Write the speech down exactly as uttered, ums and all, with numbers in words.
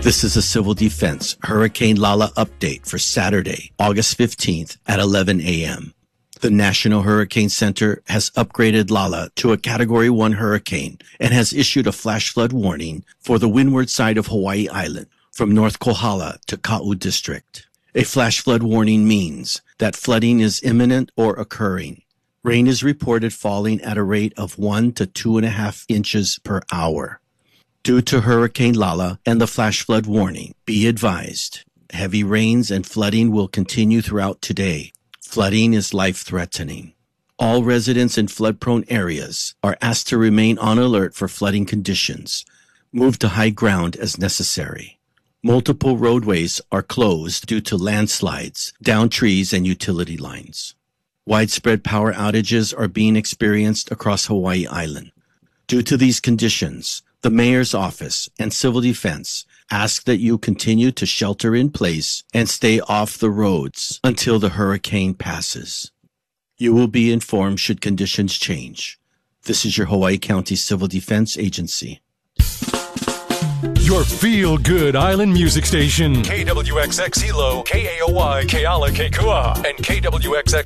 This is a Civil Defense Hurricane Lala update for Saturday, August fifteenth at eleven a.m. The National Hurricane Center has upgraded Lala to a Category one hurricane and has issued a flash flood warning for the windward side of Hawaii Island from North Kohala to Ka'u District. A flash flood warning means that flooding is imminent or occurring. Rain is reported falling at a rate of one to two and a half inches per hour. Due to Hurricane Lala and the flash flood warning, be advised, heavy rains and flooding will continue throughout today. Flooding is life-threatening. All residents in flood-prone areas are asked to remain on alert for flooding conditions. Move to high ground as necessary. Multiple roadways are closed due to landslides, downed trees, and utility lines. Widespread power outages are being experienced across Hawaii Island. Due to these conditions, the Mayor's Office and Civil Defense ask that you continue to shelter in place and stay off the roads until the hurricane passes. You will be informed should conditions change. This is your Hawaii County Civil Defense Agency. Your feel-good island music station. K W X X Hilo, K A O Y, Keala, Kekua, and K W X X